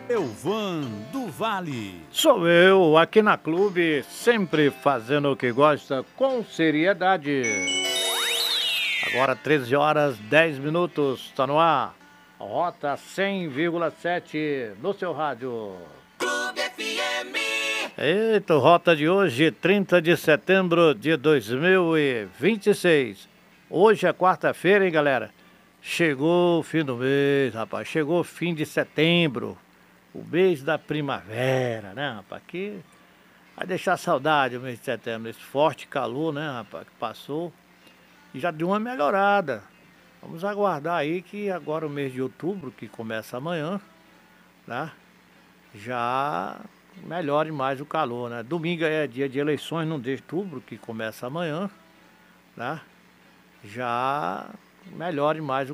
Elvan do Vale. Sou eu, aqui na Clube, sempre fazendo o que gosta com seriedade. Agora 13 horas 10 minutos, tá no ar. Rota 100,7 no seu rádio. Clube FM. Eita, rota de hoje, 30 de setembro de 2026. Hoje é quarta-feira, hein, galera? Chegou o fim do mês, rapaz. Chegou o fim de setembro. O mês da primavera, né, rapaz? Que vai deixar saudade o mês de setembro. Esse forte calor, né, rapaz, que passou. E já deu uma melhorada. Vamos aguardar aí que agora o mês de outubro, que começa amanhã, né? Já melhore mais o calor, né? Domingo é dia de eleições, não de outubro, que começa amanhã, né? Já melhore mais o